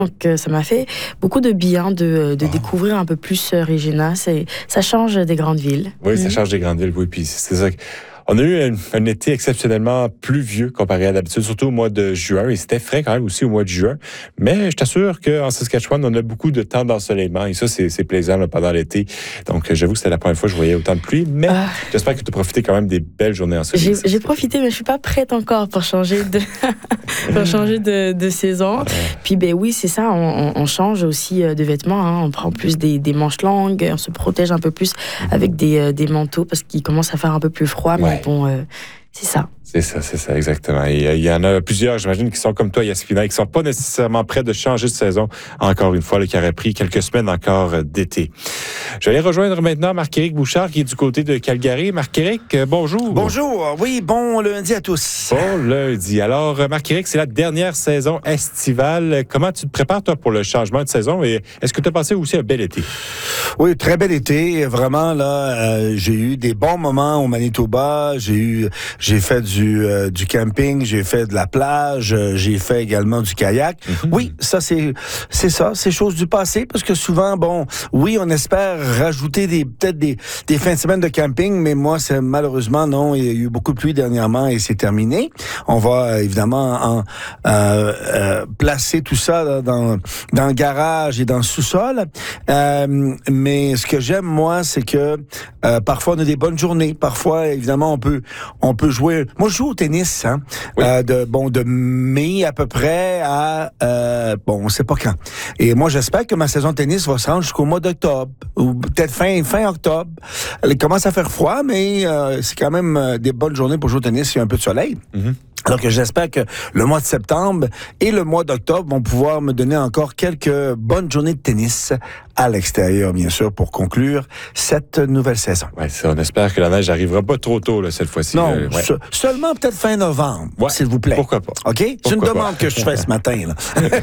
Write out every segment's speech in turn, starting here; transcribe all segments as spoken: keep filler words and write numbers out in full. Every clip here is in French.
Donc, euh, ça m'a fait beaucoup de bien de, de oh. découvrir un peu plus euh, Regina. C'est, ça change des grandes villes. Oui, mmh. ça mmh. change des grandes villes, oui. Puis c'est ça. On a eu un, un été exceptionnellement pluvieux comparé à d'habitude, surtout au mois de juin. Et c'était frais quand même aussi au mois de juin. Mais je t'assure qu'en Saskatchewan, on a beaucoup de temps d'ensoleillement. Et ça, c'est, c'est plaisant là, pendant l'été. Donc, j'avoue que c'était la première fois que je voyais autant de pluie. Mais ah. j'espère que tu as profité quand même des belles journées ensoleillées. J'ai, j'ai profité, mais je ne suis pas prête encore pour changer de, pour changer de, de saison. Ah. Puis, ben oui, c'est ça. On, on change aussi de vêtements. Hein. On prend plus des, des manches longues. On se protège un peu plus mm-hmm. avec des, des manteaux parce qu'il commence à faire un peu plus froid. Ouais. Mais bon, euh, c'est ça. C'est ça, c'est ça, exactement. Et il euh, y en a plusieurs, j'imagine, qui sont comme toi, Yasmina, qui ne sont pas nécessairement prêts de changer de saison, encore une fois, là, qui aurait pris quelques semaines encore euh, d'été. Je vais aller rejoindre maintenant Marc-Éric Bouchard, qui est du côté de Calgary. Marc-Éric, euh, bonjour. Bonjour, oui, bon lundi à tous. Bon lundi. Alors, euh, Marc-Éric, c'est la dernière saison estivale. Comment tu te prépares, toi, pour le changement de saison? Et est-ce que tu as passé aussi un bel été? Oui, très bel été. Vraiment, là, euh, j'ai eu des bons moments au Manitoba. J'ai eu, j'ai fait du Du, euh, du camping, j'ai fait de la plage, euh, j'ai fait également du kayak. Mm-hmm. Oui, ça c'est c'est ça, c'est chose du passé parce que souvent, bon, oui, on espère rajouter des peut-être des, des fins de semaine de camping, mais moi, c'est malheureusement non. Il y a eu beaucoup de pluie dernièrement et c'est terminé. On va euh, évidemment en, euh, euh, placer tout ça là, dans dans le garage et dans le sous-sol. Euh, mais ce que j'aime moi, c'est que euh, parfois on a des bonnes journées. Parfois, évidemment, on peut on peut jouer. Moi, je joue au tennis, hein, oui. euh, de bon de mai à peu près à euh, bon, on sait pas quand. Et moi, j'espère que ma saison de tennis va se rendre jusqu'au mois d'octobre ou peut-être fin fin octobre. Elle commence à faire froid, mais euh, c'est quand même euh, des bonnes journées pour jouer au tennis. Il y a un peu de soleil. Mm-hmm. Alors que j'espère que le mois de septembre et le mois d'octobre vont pouvoir me donner encore quelques bonnes journées de tennis à l'extérieur, bien sûr, pour conclure cette nouvelle saison. Oui, on espère que la neige n'arrivera pas trop tôt là, cette fois-ci. Non, euh, ouais. se, seulement peut-être fin novembre, ouais. s'il vous plaît. Pourquoi pas? OK? Pourquoi c'est une demande pas? Que je fais ce matin. Là.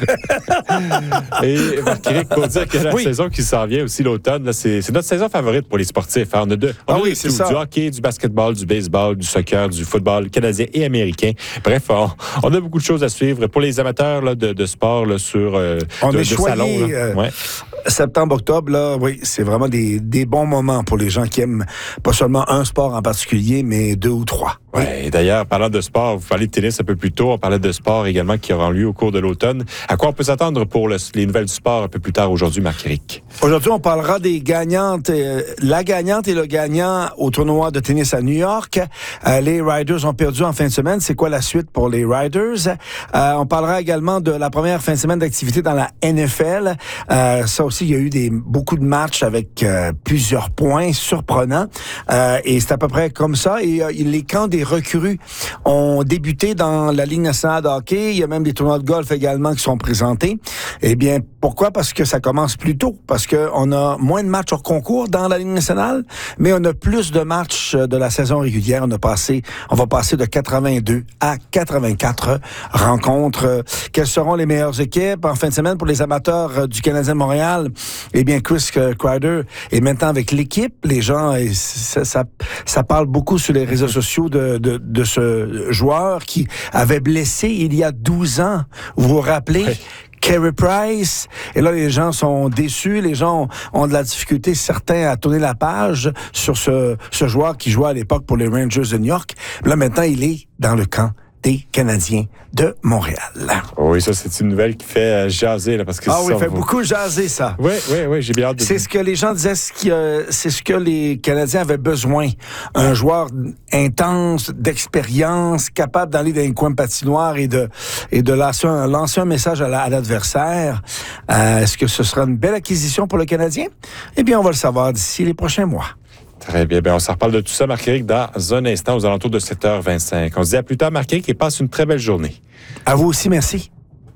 Et Marc-Éric, pour dire que la oui. saison qui s'en vient aussi l'automne, là, c'est, c'est notre saison favorite pour les sportifs. On a, de, on ah a oui, c'est tout, ça. Du hockey, du basketball, du baseball, du soccer, du football canadien et américain. Bref, on, on a beaucoup de choses à suivre. Pour les amateurs là, de, de sport là, sur euh, on de, est de choyé, salon. Là. Euh, ouais. Septembre, octobre, là, oui, c'est vraiment des, des bons moments pour les gens qui aiment pas seulement un sport en particulier, mais deux ou trois. Oui, et d'ailleurs, parlant de sport, vous parlez de tennis un peu plus tôt, on parlait de sport également qui aura lieu au cours de l'automne. À quoi on peut s'attendre pour le, les nouvelles du sport un peu plus tard aujourd'hui, Marc-Éric? Aujourd'hui, on parlera des gagnantes, euh, la gagnante et le gagnant au tournoi de tennis à New York. Euh, les Riders ont perdu en fin de semaine. C'est quoi la suite pour les Riders? Euh, on parlera également de la première fin de semaine d'activité dans la N F L. Euh, ça aussi, il y a eu des, beaucoup de matchs avec euh, plusieurs points surprenants. Euh, et c'est à peu près comme ça. Et euh, les camps des recrues ont débuté dans la Ligue nationale de hockey. Il y a même des tournois de golf également qui sont présentés. Eh bien, pourquoi? Parce que ça commence plus tôt. Parce qu'on a moins de matchs hors concours dans la Ligue nationale, mais on a plus de matchs de la saison régulière. On a passé, on va passer de quatre-vingt-deux à quatre-vingt-quatre rencontres. Quelles seront les meilleures équipes en fin de semaine pour les amateurs du Canadien de Montréal? Eh bien, Chris Kreider est maintenant avec l'équipe. Les gens, ça, ça, ça parle beaucoup sur les réseaux sociaux de, de, de ce joueur qui avait blessé il y a douze ans. Vous vous rappelez? Oui. Carey Price. Et là, les gens sont déçus. Les gens ont, ont de la difficulté, certains, à tourner la page sur ce, ce joueur qui jouait à l'époque pour les Rangers de New York. Là, maintenant, il est dans le camp des Canadiens de Montréal. Oui, ça, c'est une nouvelle qui fait jaser. Là, parce que ah oui, ça fait va... beaucoup jaser, ça. Oui, oui, oui, j'ai bien hâte de... C'est ce que les gens disaient, c'est ce que les Canadiens avaient besoin. Un joueur intense, d'expérience, capable d'aller dans les coins de patinoire et de, et de lancer, un, lancer un message à, la, à l'adversaire. Euh, est-ce que ce sera une belle acquisition pour le Canadien? Eh bien, on va le savoir d'ici les prochains mois. Très bien. bien. On s'en reparle de tout ça, Marc-Éric, dans un instant, aux alentours de sept heures vingt-cinq. On se dit à plus tard, Marc-Éric, et passe une très belle journée. À vous aussi, merci.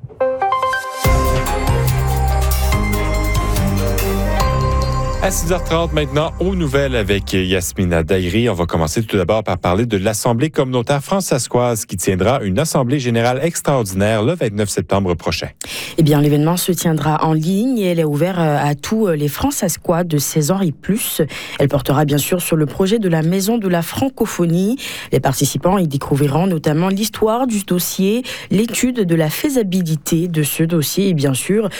À six heures trente maintenant, aux nouvelles avec Yasmina Daïri. On va commencer tout d'abord par parler de l'Assemblée communautaire fransaskoise qui tiendra une Assemblée générale extraordinaire le vingt-neuf septembre prochain. Eh bien, l'événement se tiendra en ligne et elle est ouverte à tous les fransaskois de seize ans et plus. Elle portera bien sûr sur le projet de la Maison de la Francophonie. Les participants y découvriront notamment l'histoire du dossier, l'étude de la faisabilité de ce dossier et bien sûr